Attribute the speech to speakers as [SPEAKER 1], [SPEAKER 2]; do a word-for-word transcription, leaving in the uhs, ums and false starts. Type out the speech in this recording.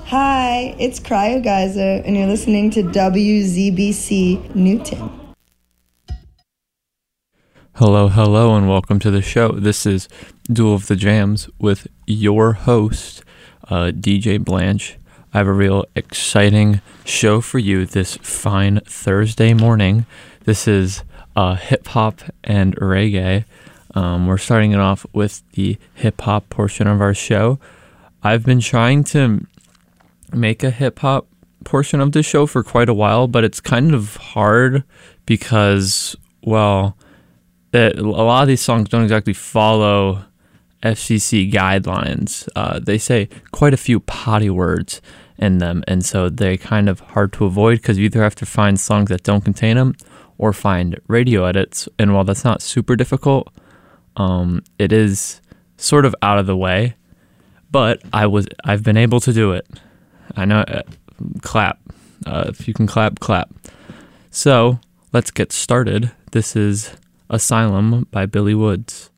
[SPEAKER 1] Hi, it's Cryo Geyser, and you're listening to W Z B C Newton.
[SPEAKER 2] Hello, hello, and welcome to the show. This is Duel of the Jams with your host, uh, D J Blanche. I have a real exciting show for you this fine Thursday morning. This is uh, hip-hop and reggae. Um, we're starting it off with the hip-hop portion of our show. I've been trying to make a hip-hop portion of the show for quite a while, but it's kind of hard because, well, it, a lot of these songs don't exactly follow F C C guidelines. Uh, they say quite a few potty words in them, and so they're kind of hard to avoid because you either have to find songs that don't contain them or find radio edits, and while that's not super difficult, um, it is sort of out of the way, but I was, I've been able to do it. I know, uh, clap. Uh, if you can clap, clap. So, let's get started. This is Asylum by Billy Woods.